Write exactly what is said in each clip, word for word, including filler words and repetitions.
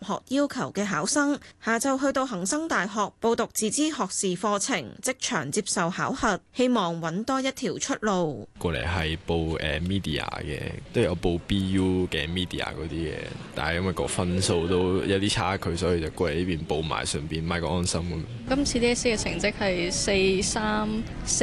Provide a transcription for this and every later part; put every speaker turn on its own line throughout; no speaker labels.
學要求嘅考生，下晝去到恒生大學報讀自資學士課程，即場接受考核，希望揾多一條出路。
過嚟係報誒 media 嘅，都有報 B U 嘅 media 嗰啲嘅，但係因為個分數都有啲差距，所以就過嚟呢邊報埋，順便買個安心咁。
今次 D S E 嘅成績係四三四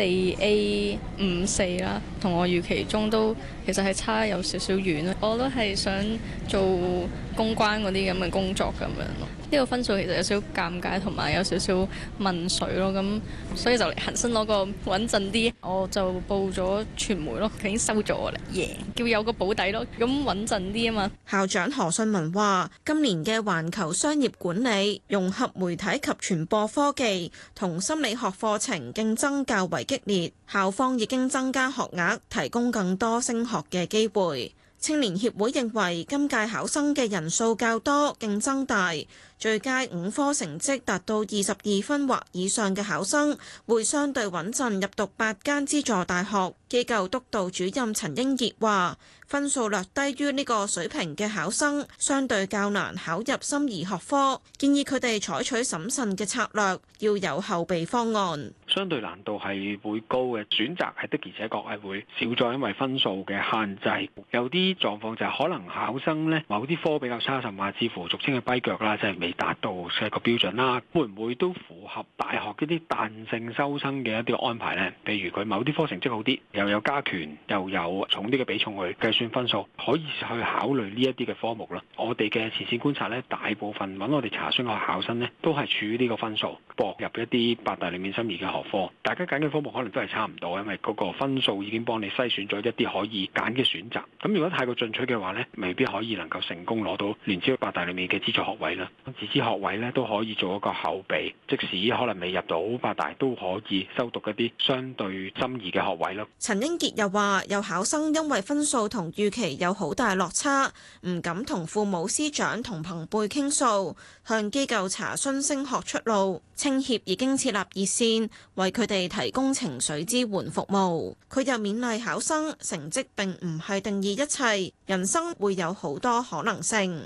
A 五四啦，同我預期中都其實係差有少少遠。我都係想做公關嗰啲咁嘅工作咁樣咯。呢個分數其實有少少尷尬，同埋有少少問水咯。咁所以就嚟恒生攞個穩陣啲，我就報咗傳媒咯，已經收咗啦，耶、yeah！叫有個保底咯，咁穩陣啲啊嘛。
校長何信文話：今年嘅環球商業管理、融合媒體及傳播科技同心理學課程競爭較為激烈，校方已經增加學額，提供更多升學嘅機會。青年協會認為今屆考生嘅人數較多，競爭大，最佳五科成績達到二十二分或以上嘅考生會相對穩陣入讀八間資助大學。機構督導主任陳英傑話：分數略低於呢個水平嘅考生，相對較難考入心儀學科，建議佢哋採取審慎嘅策略，要有後備方案。
相對難度係會高嘅，選擇係的而且確係會少咗，因為分數嘅限制。有啲狀況就係可能考生呢某啲科比較差，甚至乎俗稱嘅跛腳啦，即係未達到一個標準啦。會唔會都符合大學一啲彈性收生嘅一啲安排呢？譬如佢某啲科成績好啲，又有加權，又有重啲嘅比重去計算分數，可以去考慮呢一啲嘅科目啦。我哋嘅前線觀察呢，大部分揾我哋查詢嘅考生呢，都係處於呢個分數，搏入一啲八大裏面心儀嘅學科。大家揀嘅科目可能都係差唔多，因為嗰個分數已經幫你篩選咗一啲可以揀嘅選擇。咁如果太過進取嘅話呢，未必可以能夠成功攞到聯招八大裏面嘅資助學位啦。自資學位呢，都可以做一個後備，即使可能未入到八大，都可以修讀一啲相對心儀嘅學位咯。
陳英傑又話：有考生因為分數同預期有好大落差，唔敢同父母師長同朋輩傾訴，向機構查詢升學出路。青協已經設立熱線，為佢哋提供情緒支援服務。佢又勉勵考生，成績並唔係定義一切，人生會有好多可能性。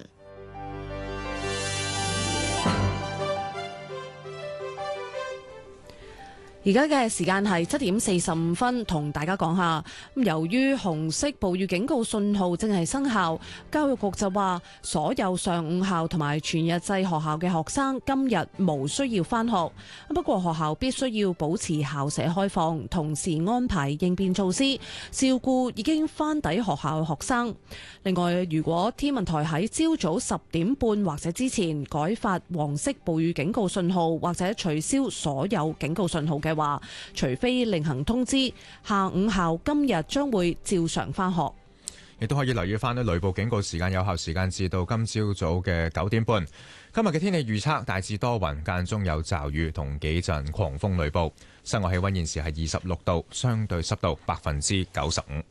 而家嘅時間係七點四十五分，同大家講下，由於紅色暴雨警告信號正係生效，教育局就話所有上午校同埋全日制學校嘅學生今日無需要返學，不過學校必須要保持校舍開放，同時安排應變措施，照顧已經返抵學校嘅學生。另外，如果天文台喺朝早十點半或者之前改發黃色暴雨警告信號，或者取消所有警告信號嘅話，除非另行通知，下午校今日將會照常返學。
亦都可以留意翻咧，雷暴警告時間有效時間至到今朝早嘅九點半。今日嘅天氣預測大致多雲，間中有驟雨同幾陣狂風雷暴。室外氣溫現時係二十六度，相對濕度百分之九十五。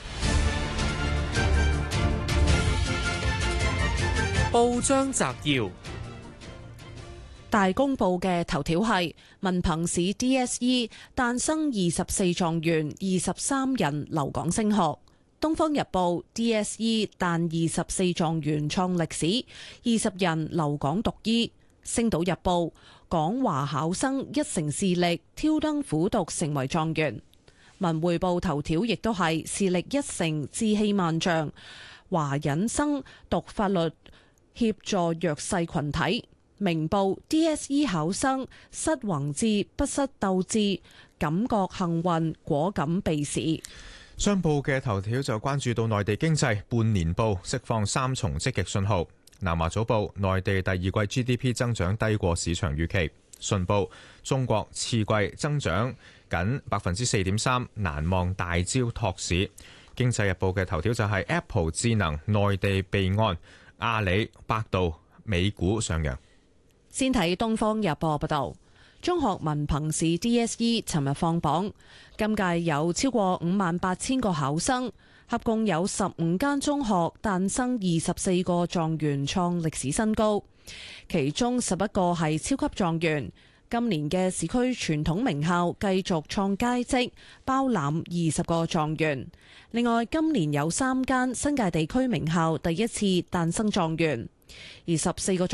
報章摘要。
大公報嘅頭條係文憑試 D S E 誕生二十四狀元，二十三人留港升學。東方日報 D S E 誕二十四狀元創歷史，二十人留港讀醫。星島日報港華考生一成視力挑燈苦讀成為狀元。文匯報頭條亦都係視力一成志氣萬丈，華隱生讀法律協助弱勢群體。明報 D S E 考生失宏志不失鬥志，感覺幸運果敢備試。
商報嘅頭條就關注到內地經濟半年報釋放三重積極信號。南華早報內地第二季 G D P 增長低過市場預期。信報中國次季增長僅百分之四點三，難望大招托市。經濟日報嘅頭條就係 Apple 智能內地備案，阿里、百度美股上揚。
先睇東方日報報道，中學文憑試 D S E 尋日放榜，今屆有超過五萬八千個考生，合共有十五間中學誕生二十四個狀元，創歷史新高，其中十一個係超級狀元。今年嘅市區傳統名校繼續創佳績，包攬二十個狀元。另外，今年有三間新界地區名校第一次誕生狀元，而十四個